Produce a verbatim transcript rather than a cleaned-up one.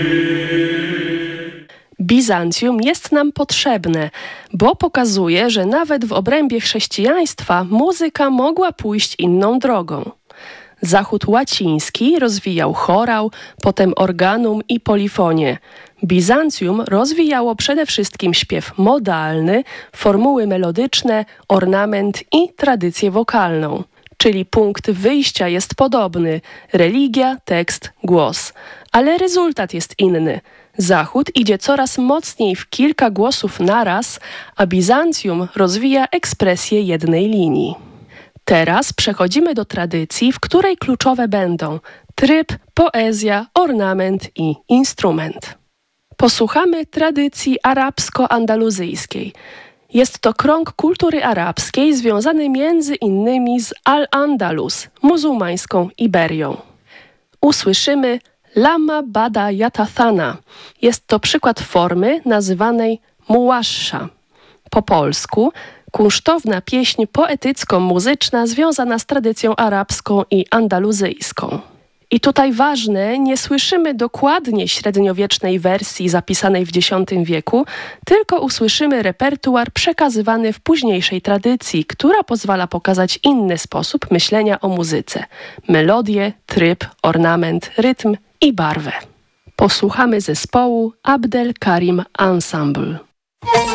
Bizancjum jest nam potrzebne, bo pokazuje, że nawet w obrębie chrześcijaństwa muzyka mogła pójść inną drogą. Zachód łaciński rozwijał chorał, potem organum i polifonię. Bizancjum rozwijało przede wszystkim śpiew modalny, formuły melodyczne, ornament i tradycję wokalną. Czyli punkt wyjścia jest podobny – religia, tekst, głos. Ale rezultat jest inny. Zachód idzie coraz mocniej w kilka głosów naraz, a Bizancjum rozwija ekspresję jednej linii. Teraz przechodzimy do tradycji, w której kluczowe będą tryb, poezja, ornament i instrument. Posłuchamy tradycji arabsko-andaluzyjskiej. Jest to krąg kultury arabskiej związany między innymi z Al-Andalus, muzułmańską Iberią. Usłyszymy Lama Bada Yatathana. Jest to przykład formy nazywanej mułasza. Po polsku kunsztowna pieśń poetycko-muzyczna związana z tradycją arabską i andaluzyjską. I tutaj ważne, nie słyszymy dokładnie średniowiecznej wersji zapisanej w dziesiątym wieku, tylko usłyszymy repertuar przekazywany w późniejszej tradycji, która pozwala pokazać inny sposób myślenia o muzyce. Melodię, tryb, ornament, rytm i barwę. Posłuchamy zespołu Abdel Karim Ensemble.